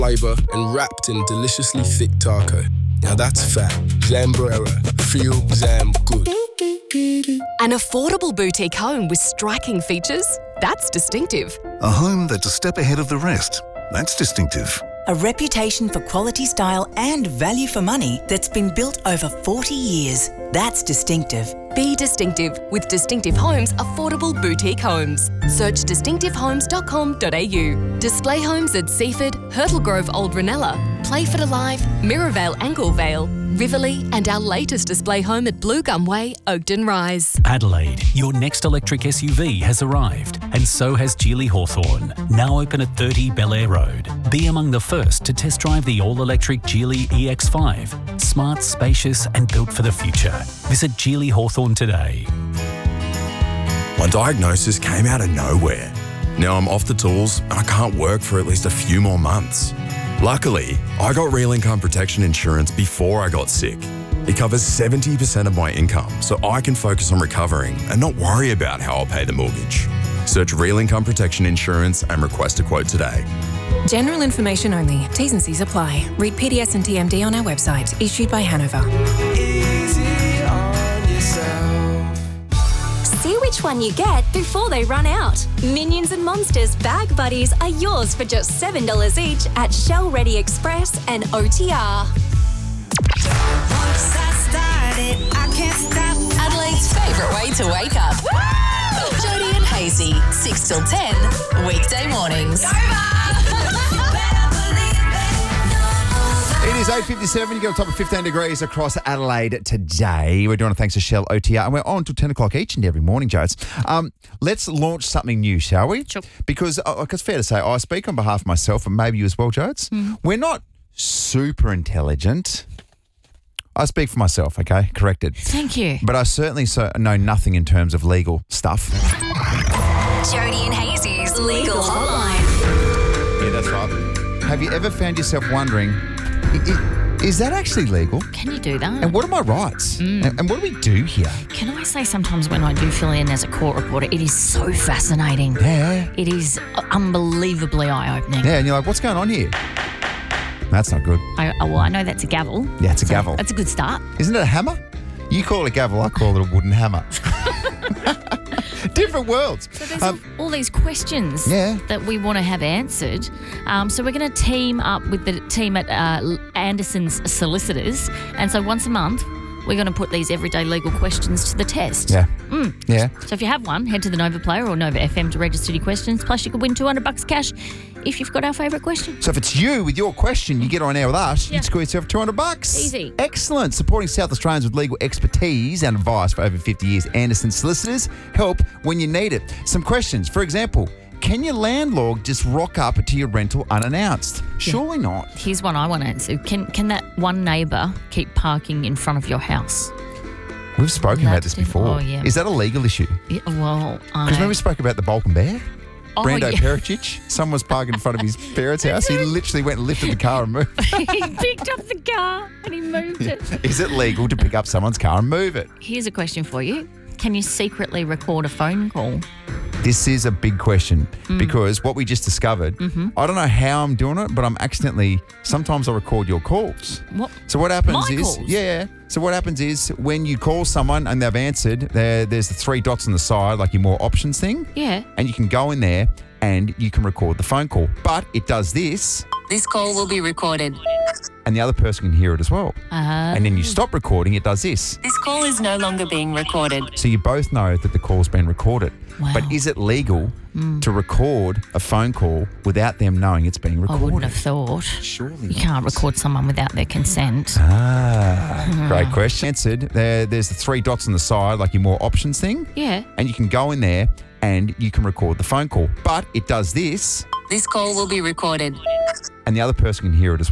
flavour and wrapped in deliciously thick taco. Now that's fat. Zambrera. Feel Zam good. An affordable boutique home with striking features? That's distinctive. A home that's a step ahead of the rest. That's distinctive. A reputation for quality, style and value for money that's been built over 40 years. That's distinctive. Be distinctive with Distinctive Homes Affordable Boutique Homes. Search distinctivehomes.com.au. Display homes at Seaford, Hurtle Grove Old Ranella, Playford Alive, Mirrorvale Anglevale, Riverley and our latest display home at Blue Gum Way, Oakden Rise. Adelaide, your next electric SUV has arrived, and so has Geely Hawthorn, now open at 30 Bel Air Road. Be among the first to test drive the all-electric Geely EX5. Smart, spacious and built for the future. Visit Geely Hawthorn today. My diagnosis came out of nowhere. Now I'm off the tools and I can't work for at least a few more months. Luckily, I got Real Income Protection Insurance before I got sick. It covers 70% of my income, so I can focus on recovering and not worry about how I'll pay the mortgage. Search Real Income Protection Insurance and request a quote today. General information only. T's and C's apply. Read PDS and TMD on our website. Issued by Hanover. Easy on yourself. See which one you get before they run out. Minions and Monsters Bag Buddies are yours for just $7 each at Shell Ready Express and OTR. Once I started, I can't stop. Adelaide's favourite way to wake up. Jody and Hazy, 6 till 10, weekday mornings. It is 8:57. You get on top of 15 degrees across Adelaide today. We're doing it thanks to Shell OTR, and we're on till 10 o'clock each and every morning, Jodes. Let's launch something new, shall we? Sure. Because it's fair to say, I speak on behalf of myself, and maybe you as well, Jodes. We're not super intelligent. I speak for myself, okay? Corrected. Thank you. But I certainly know nothing in terms of legal stuff. Jody and Hazy's Legal Hotline. Yeah, that's right. Have you ever found yourself wondering, is that actually legal? Can you do that? And what are my rights? And what do we do here? Can I say sometimes when I do fill in as a court reporter, it is so fascinating. Yeah. It is unbelievably eye-opening. Yeah, and you're like, what's going on here? That's not good. I know that's a gavel. Yeah, it's a gavel. That's a good start. Isn't it a hammer? You call it a gavel, I call it a wooden hammer. Different worlds. So there's all these questions that we want to have answered. So we're going to team up with the team at Anderson's Solicitors. And so once a month, we're going to put these everyday legal questions to the test. Yeah. Yeah. So if you have one, head to the Nova Player or Nova FM to register your questions. Plus, you could win $200 cash if you've got our favourite question. So if it's you with your question, you get on air with us, you score yourself $200. Easy. Excellent. Supporting South Australians with legal expertise and advice for over 50 years. Anderson Solicitors help when you need it. Some questions. For example, can your landlord just rock up to your rental unannounced? Surely not. Here's one I want to answer. Can that one neighbour keep parking in front of your house? We've spoken about this before. Oh, yeah. Is that a legal issue? Yeah, well, Because remember we spoke about the Balkan Bear? Oh, Brando yeah. Pericic. Someone was parking in front of his parents' house. He literally went and lifted the car and moved. He picked up the car and he moved it. Is it legal to pick up someone's car and move it? Here's a question for you. Can you secretly record a phone call? This is a big question because what we just discovered, I don't know how I'm doing it, but I'm sometimes I record your calls. What? So what happens My is, calls? So what happens is when you call someone and they've answered, there's the 3 dots on the side, like your more options thing. Yeah. And you can go in there and you can record the phone call. But it does this. This call will be recorded. And the other person can hear it as well. And then you stop recording, it does this. This call is no longer being recorded. So you both know that the call's been recorded. Wow. But is it legal to record a phone call without them knowing it's being recorded? I wouldn't have thought. Surely You can't record someone without their consent. Great question. Answered. There's the 3 dots on the side, like your more options thing. Yeah. And you can go in there and you can record the phone call. But it does this. This call will be recorded. And the other person can hear it as well.